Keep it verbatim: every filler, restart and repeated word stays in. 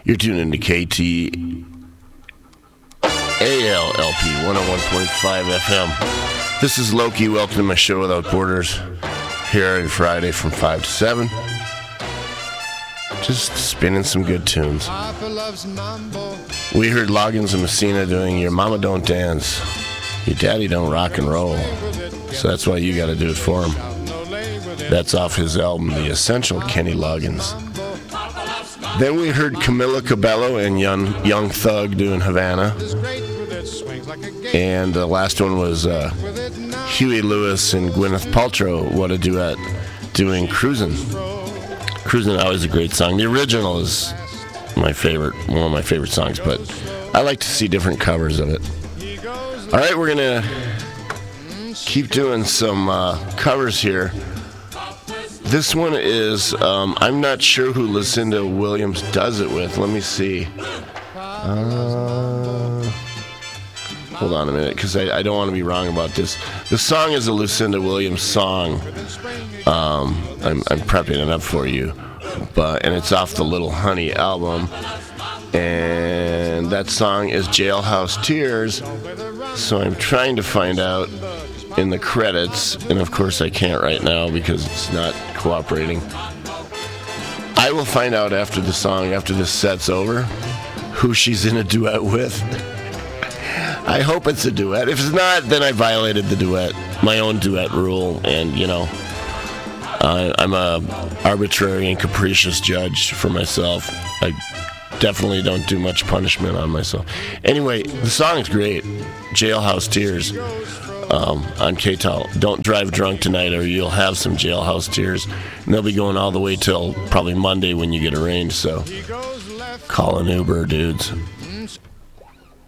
You're tuned into K T A L L P one oh one point five F M. This is Loki. Welcome to my show Without Borders. Here on Friday from five to seven. Just spinning some good tunes. We heard Loggins and Messina doing Your Mama Don't Dance, Your Daddy Don't Rock and Roll. So that's why you got to do it for him. That's off his album, The Essential Kenny Loggins. Then we heard Camila Cabello and Young, Young Thug doing Havana. And the last one was uh, Huey Lewis and Gwyneth Paltrow, What a Duet, doing Cruisin'. Cruisin' is always a great song. The original is my favorite, one of my favorite songs, but I like to see different covers of it. All right, we're going to keep doing some uh, covers here. This one is, um, I'm not sure who Lucinda Williams does it with. Let me see. Uh, hold on a minute, because I, I don't want to be wrong about this. The song is a Lucinda Williams song. Um, I'm, I'm prepping it up for you. But and it's off the Little Honey album. And that song is Jailhouse Tears. So I'm trying to find out in the credits, and of course I can't right now because it's not cooperating. I will find out after the song, after this set's over, who she's in a duet with. I hope it's a duet. If it's not, then I violated the duet, my own duet rule, and you know, uh, I'm a arbitrary and capricious judge for myself. I definitely don't do much punishment on myself. Anyway, the song's great, Jailhouse Tears. Um, on K T A L. Don't drive drunk tonight or you'll have some jailhouse tears. And they'll be going all the way till probably Monday when you get arranged, so call an Uber, dudes.